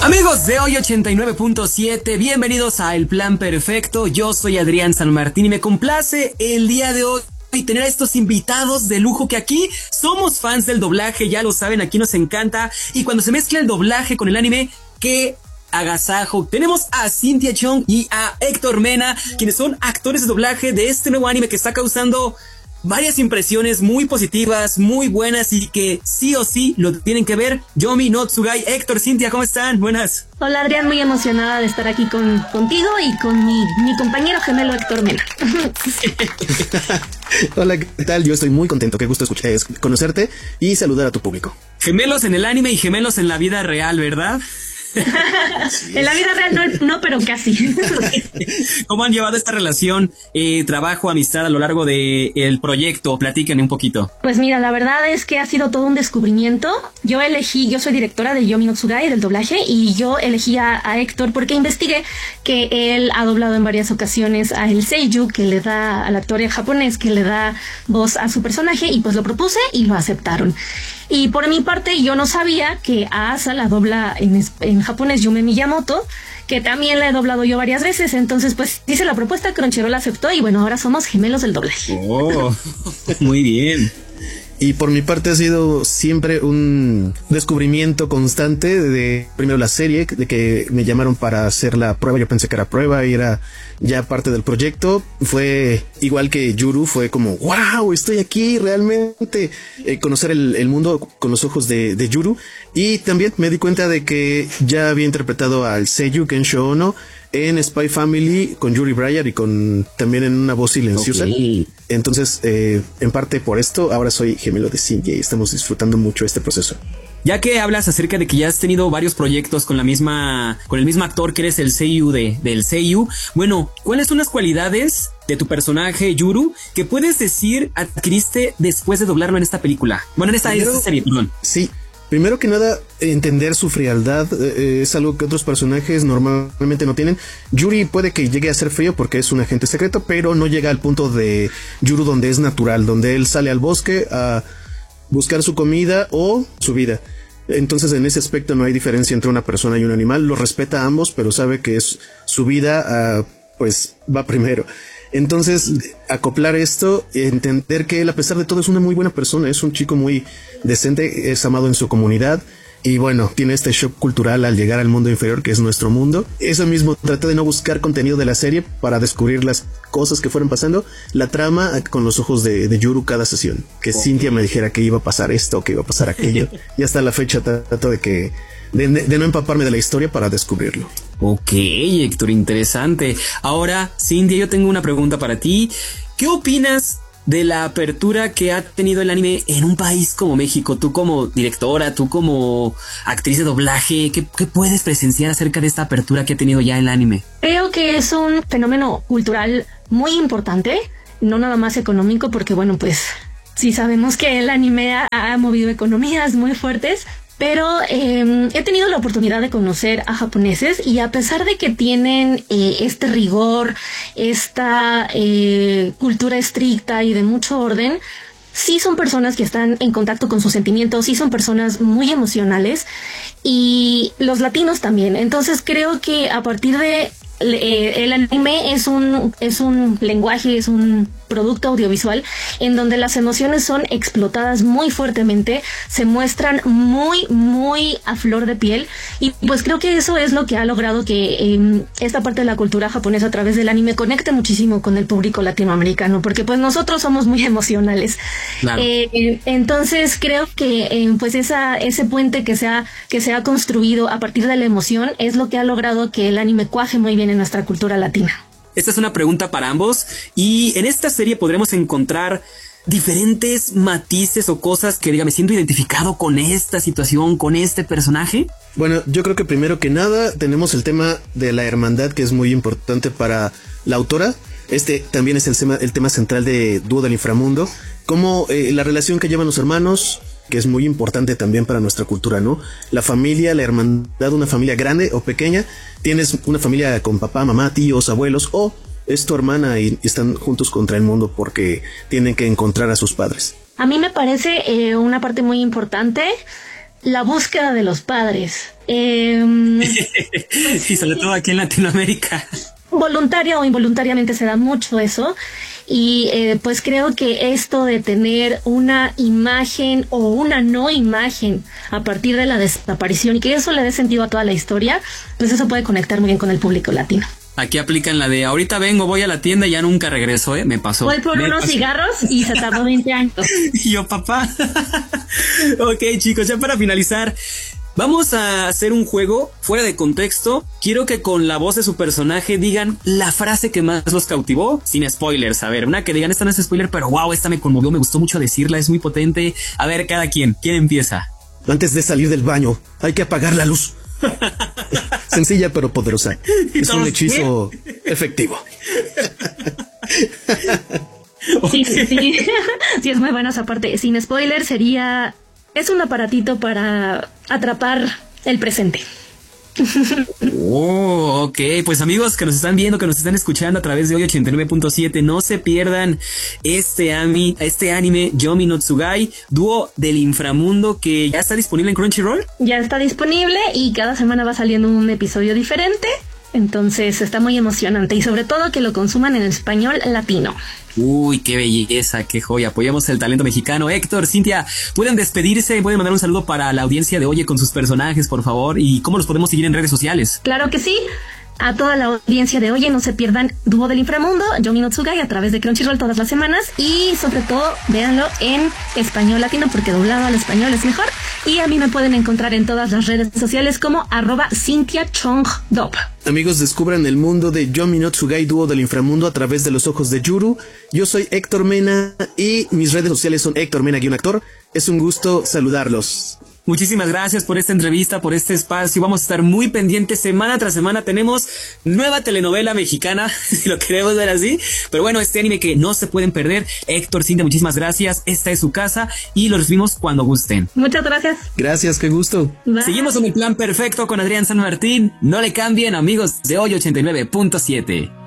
Amigos de Hoy 89.7, bienvenidos a El Plan Perfecto. Yo soy Adrián San Martín y me complace el día de hoy tener a estos invitados de lujo que aquí somos fans del doblaje, ya lo saben, aquí nos encanta. Y cuando se mezcla el doblaje con el anime, ¡qué agasajo! Tenemos a Cynthia Chung y a Héctor Mena, quienes son actores de doblaje de este nuevo anime que está causando varias impresiones muy positivas, muy buenas y que sí o sí lo tienen que ver. Yomi no Tsugai. Héctor, Cynthia, ¿cómo están? Buenas. Hola Adrián, muy emocionada de estar aquí contigo y con mi compañero gemelo Héctor Mena. Hola, ¿qué tal? Yo estoy muy contento, qué gusto conocerte y saludar a tu público. Gemelos en el anime y gemelos en la vida real, ¿verdad? En la vida real no, pero casi. ¿Cómo han llevado esta relación, trabajo, amistad a lo largo del proyecto? Platíquenme un poquito. Pues mira, la verdad es que ha sido todo un descubrimiento. Yo soy directora de Yomi no Tsugai, del doblaje, y yo elegí a Héctor porque investigué que él ha doblado en varias ocasiones a el seiyuu, que le da al actor japonés, que le da voz a su personaje, y pues lo propuse y lo aceptaron. Y por mi parte, yo no sabía que a Asa la dobla en japonés Yume Miyamoto, que también la he doblado yo varias veces. Entonces, pues, hice la propuesta, Crunchyroll aceptó y bueno, ahora somos gemelos del doblaje. Oh, muy bien. Y por mi parte ha sido siempre un descubrimiento constante de, primero la serie, de que me llamaron para hacer la prueba. Yo pensé que era prueba y era ya parte del proyecto. Fue igual que Yuru, fue como, wow, estoy aquí realmente. Conocer el mundo con los ojos de Yuru. Y también me di cuenta de que ya había interpretado al Seiyu Kensho Ono en Spy Family con Yuri Breyer y también en una voz silenciosa. Okay. Entonces, en parte por esto, ahora soy gemelo de Cynthia y estamos disfrutando mucho este proceso. Ya que hablas acerca de que ya has tenido varios proyectos con el mismo actor que eres el seiyuu del seiyuu, bueno, ¿cuáles son las cualidades de tu personaje Yuru que puedes decir adquiriste después de doblarlo en esta película? Bueno, en esta serie, perdón. Sí. Primero que nada, entender su frialdad es algo que otros personajes normalmente no tienen. Yuri puede que llegue a ser frío porque es un agente secreto, pero no llega al punto de Yuru donde es natural, donde él sale al bosque a buscar su comida o su vida. Entonces, en ese aspecto no hay diferencia entre una persona y un animal. Lo respeta a ambos, pero sabe que es su vida, pues va primero. Entonces, acoplar esto, entender que él, a pesar de todo, es una muy buena persona, es un chico muy decente, es amado en su comunidad y bueno, tiene este shock cultural al llegar al mundo inferior que es nuestro mundo. Eso mismo, traté de no buscar contenido de la serie para descubrir las cosas que fueron pasando, la trama con los ojos de Yuru cada sesión, que Cynthia me dijera que iba a pasar esto, que iba a pasar aquello, y hasta la fecha trato de no empaparme de la historia para descubrirlo. Ok, Héctor, interesante. Ahora, Cynthia, yo tengo una pregunta para ti. ¿Qué opinas de la apertura que ha tenido el anime en un país como México? Tú como directora, tú como actriz de doblaje, ¿qué puedes presenciar acerca de esta apertura que ha tenido ya el anime? Creo que es un fenómeno cultural muy importante, no nada más económico, porque bueno, pues sí sabemos que el anime ha movido economías muy fuertes. Pero he tenido la oportunidad de conocer a japoneses y a pesar de que tienen este rigor, esta cultura estricta y de mucho orden, sí son personas que están en contacto con sus sentimientos, sí son personas muy emocionales y los latinos también. Entonces creo que a partir de el anime es un lenguaje, es un producto audiovisual en donde las emociones son explotadas muy fuertemente, se muestran muy, muy a flor de piel y pues creo que eso es lo que ha logrado que esta parte de la cultura japonesa a través del anime conecte muchísimo con el público latinoamericano, porque pues nosotros somos muy emocionales. Claro. Entonces creo que pues ese puente que se ha construido a partir de la emoción es lo que ha logrado que el anime cuaje muy bien en nuestra cultura latina. Esta es una pregunta para ambos y en esta serie podremos encontrar diferentes matices o cosas que diga, me siento identificado con esta situación, con este personaje. Bueno, yo creo que primero que nada tenemos el tema de la hermandad, que es muy importante para la autora. Este también es el tema central de Dúo del Inframundo, como la relación que llevan los hermanos, que es muy importante también para nuestra cultura, ¿no? La familia, la hermandad, una familia grande o pequeña. Tienes una familia con papá, mamá, tíos, abuelos, o es tu hermana y están juntos contra el mundo porque tienen que encontrar a sus padres. A mí me parece una parte muy importante la búsqueda de los padres. Sí, sobre todo aquí en Latinoamérica. Voluntaria o involuntariamente se da mucho eso. Y pues creo que esto de tener una imagen o una no imagen a partir de la desaparición y que eso le dé sentido a toda la historia, pues eso puede conectar muy bien con el público latino. Aquí aplican la de ahorita vengo, voy a la tienda y ya nunca regreso, me pasó. Voy por unos cigarros y se tardó 20 años. Y yo, papá. Ok, chicos, ya para finalizar, vamos a hacer un juego fuera de contexto. Quiero que con la voz de su personaje digan la frase que más los cautivó, sin spoilers. A ver, una que digan, esta no es spoiler, pero wow, esta me conmovió, me gustó mucho decirla, es muy potente. A ver, cada quien, ¿quién empieza? Antes de salir del baño, hay que apagar la luz. Sencilla pero poderosa. Es un hechizo efectivo. Sí. Sí, es muy buena esa parte. Sin spoiler sería... Es un aparatito para atrapar el presente. Oh, ok, pues amigos que nos están viendo, que nos están escuchando a través de hoy 89.7, no se pierdan este anime Yomi no Tsugai, dúo del inframundo, que ya está disponible en Crunchyroll. Ya está disponible y cada semana va saliendo un episodio diferente. Entonces está muy emocionante y sobre todo que lo consuman en español latino. Uy, qué belleza, qué joya. Apoyamos el talento mexicano. Héctor, Cintia, ¿pueden despedirse? ¿Pueden mandar un saludo para la audiencia de Oye con sus personajes, por favor? ¿Y cómo los podemos seguir en redes sociales? Claro que sí. A toda la audiencia de Oye, no se pierdan Dúo del Inframundo, Yomi no Tsugai, a través de Crunchyroll todas las semanas. Y sobre todo, véanlo en español latino, porque doblado al español es mejor. Y a mí me pueden encontrar en todas las redes sociales como @CintiaChongDop. Amigos, descubran el mundo de Yomi no Tsugai, dúo del inframundo, a través de los ojos de Yuru. Yo soy Héctor Mena y mis redes sociales son Héctor Mena-actor. Es un gusto saludarlos. Muchísimas gracias por esta entrevista, por este espacio. Vamos a estar muy pendientes semana tras semana. Tenemos nueva telenovela mexicana, si lo queremos ver así. Pero bueno, este anime que no se pueden perder. Héctor, Cintia, muchísimas gracias. Esta es su casa y los recibimos cuando gusten. Muchas gracias. Gracias, qué gusto. Bye. Seguimos con el plan perfecto con Adrián San Martín. No le cambien, amigos de Hoy 89.7.